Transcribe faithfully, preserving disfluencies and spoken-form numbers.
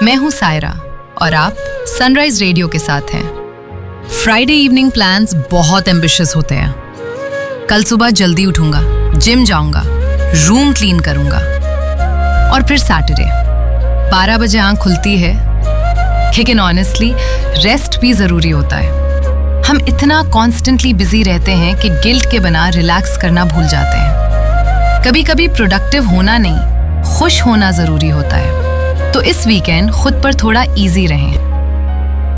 मैं हूं सायरा और आप सनराइज रेडियो के साथ हैं। फ्राइडे इवनिंग प्लान्स बहुत एम्बिशियस होते हैं। कल सुबह जल्दी उठूंगा, जिम जाऊंगा, रूम क्लीन करूंगा और फिर सैटरडे बारह बजे आंख खुलती है। लेकिन ऑनेस्टली रेस्ट भी जरूरी होता है। हम इतना कॉन्स्टेंटली बिजी रहते हैं कि गिल्ट के बिना रिलैक्स करना भूल जाते हैं। कभी कभी प्रोडक्टिव होना नहीं, खुश होना जरूरी होता है। तो इस वीकेंड खुद पर थोड़ा इजी रहें।